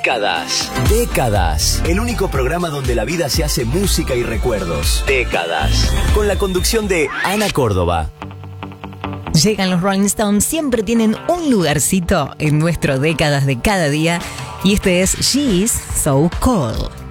Décadas. Décadas. El único programa donde la vida se hace música y recuerdos. Décadas. Con la conducción de Ana Córdoba. Llegan los Rolling Stones, siempre tienen un lugarcito en nuestro Décadas de cada día. Y este es She's So Cold.